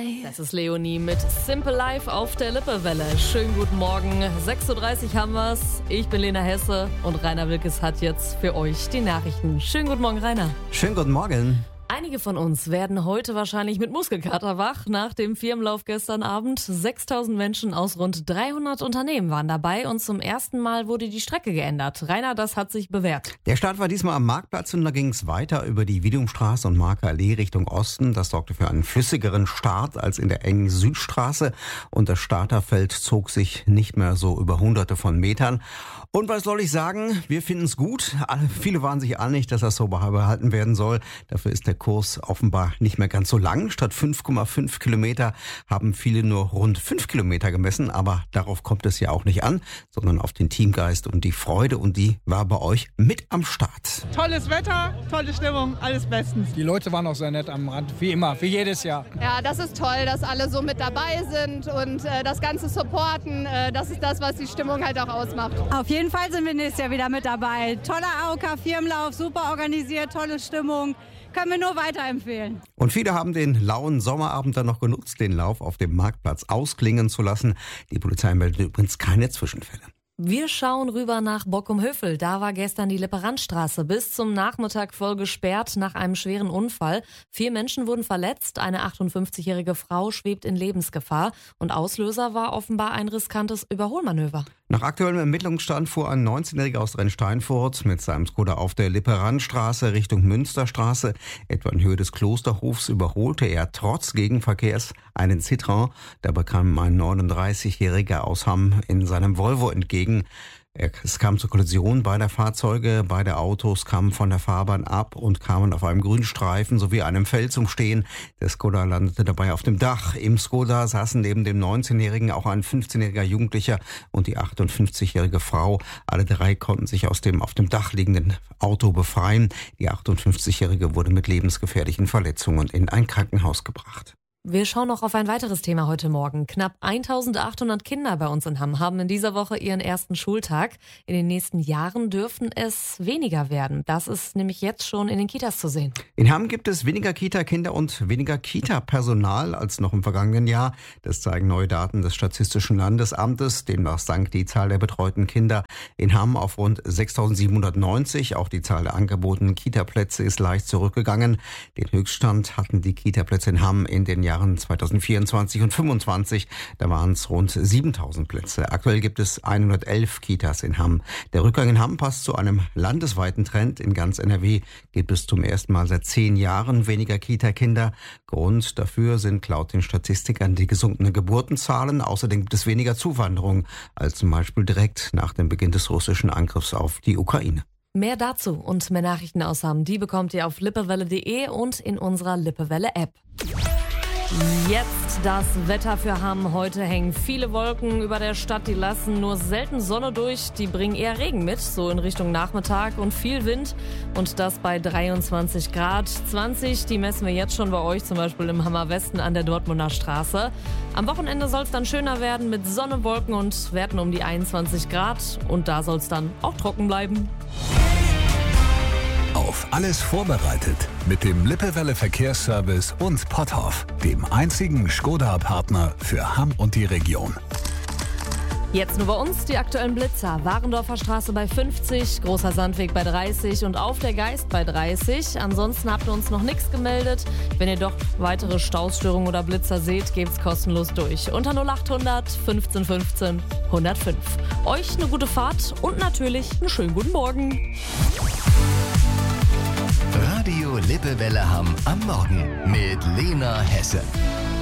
Life. Das ist Leonie mit Simple Life auf der Lippewelle. Schönen guten Morgen. 6.30 Uhr haben wir's. Ich bin Lena Hesse und Rainer Wilkes hat jetzt für euch die Nachrichten. Schönen guten Morgen, Rainer. Schönen guten Morgen. Einige von uns werden heute wahrscheinlich mit Muskelkater wach nach dem Firmenlauf gestern Abend. 6.000 Menschen aus rund 300 Unternehmen waren dabei und zum ersten Mal wurde die Strecke geändert. Rainer, das hat sich bewährt. Der Start war diesmal am Marktplatz und da ging es weiter über die Wiedumstraße und Marker Allee Richtung Osten. Das sorgte für einen flüssigeren Start als in der engen Südstraße und das Starterfeld zog sich nicht mehr so über hunderte von Metern. Und was soll ich sagen? Wir finden es gut. Viele waren sich einig, dass das so beibehalten werden soll. Dafür ist der Kurs offenbar nicht mehr ganz so lang. Statt 5,5 Kilometer haben viele nur rund 5 Kilometer gemessen. Aber darauf kommt es ja auch nicht an, sondern auf den Teamgeist und die Freude. Und die war bei euch mit am Start. Tolles Wetter, tolle Stimmung, alles bestens. Die Leute waren auch sehr nett am Rand, wie immer, wie jedes Jahr. Ja, das ist toll, dass alle so mit dabei sind und das Ganze supporten. Das ist das, was die Stimmung halt auch ausmacht. Auf jeden Fall sind wir nächstes Jahr wieder mit dabei. Toller AOK-Firmenlauf, super organisiert, tolle Stimmung. Können wir nur weiterempfehlen. Und viele haben den lauen Sommerabend dann noch genutzt, den Lauf auf dem Marktplatz ausklingen zu lassen. Die Polizei meldet übrigens keine Zwischenfälle. Wir schauen rüber nach Bockum-Hövel. Da war gestern die Lippe-Rand-Straße bis zum Nachmittag voll gesperrt nach einem schweren Unfall. 4 Menschen wurden verletzt, eine 58-jährige Frau schwebt in Lebensgefahr und Auslöser war offenbar ein riskantes Überholmanöver. Nach aktuellem Ermittlungsstand fuhr ein 19-Jähriger aus Rennsteinfurt mit seinem Skoda auf der Lippe-Rand-Straße Richtung Münsterstraße. Etwa in Höhe des Klosterhofs überholte er trotz Gegenverkehrs einen Citroën. Da bekam ein 39-Jähriger aus Hamm in seinem Volvo entgegen. Es kam zur Kollision beider Fahrzeuge. Beide Autos kamen von der Fahrbahn ab und kamen auf einem Grünstreifen sowie einem Feld zum Stehen. Der Skoda landete dabei auf dem Dach. Im Skoda saßen neben dem 19-Jährigen auch ein 15-jähriger Jugendlicher und die 58-jährige Frau. Alle 3 konnten sich aus dem auf dem Dach liegenden Auto befreien. Die 58-jährige wurde mit lebensgefährlichen Verletzungen in ein Krankenhaus gebracht. Wir schauen noch auf ein weiteres Thema heute Morgen. Knapp 1800 Kinder bei uns in Hamm haben in dieser Woche ihren ersten Schultag. In den nächsten Jahren dürften es weniger werden. Das ist nämlich jetzt schon in den Kitas zu sehen. In Hamm gibt es weniger Kita-Kinder und weniger Kita-Personal als noch im vergangenen Jahr. Das zeigen neue Daten des Statistischen Landesamtes. Demnach sank die Zahl der betreuten Kinder in Hamm auf rund 6.790. Auch die Zahl der angebotenen Kita-Plätze ist leicht zurückgegangen. Den Höchststand hatten die Kita-Plätze in Hamm in den Jahren 2024 und 2025. Da waren es rund 7.000 Plätze. Aktuell gibt es 111 Kitas in Hamm. Der Rückgang in Hamm passt zu einem landesweiten Trend. In ganz NRW gibt es zum ersten Mal seit 10 Jahren weniger Kita-Kinder. Grund dafür sind laut den Statistikern die gesunkenen Geburtenzahlen. Außerdem gibt es weniger Zuwanderung als zum Beispiel direkt nach dem Beginn des russischen Angriffs auf die Ukraine. Mehr dazu und mehr Nachrichten aus Hamm, die bekommt ihr auf lippewelle.de und in unserer Lippewelle-App. Jetzt das Wetter für Hamm. Heute hängen viele Wolken über der Stadt, die lassen nur selten Sonne durch. Die bringen eher Regen mit, so in Richtung Nachmittag und viel Wind. Und das bei 23 Grad. 20, die messen wir jetzt schon bei euch, zum Beispiel im Hammer Westen an der Dortmunder Straße. Am Wochenende soll es dann schöner werden mit Sonne, Wolken und Werten um die 21 Grad. Und da soll es dann auch trocken bleiben. Auf alles vorbereitet mit dem Lippewelle Verkehrsservice und Potthoff, dem einzigen Skoda-Partner für Hamm und die Region. Jetzt nur bei uns die aktuellen Blitzer. Warendorfer Straße bei 50, Großer Sandweg bei 30 und auf der Geist bei 30. Ansonsten habt ihr uns noch nichts gemeldet. Wenn ihr doch weitere Stausstörungen oder Blitzer seht, gebt's kostenlos durch. Unter 0800 15 15 105. Euch eine gute Fahrt und natürlich einen schönen guten Morgen. Radio Lippewelle Hamm am Morgen mit Lena Hesse.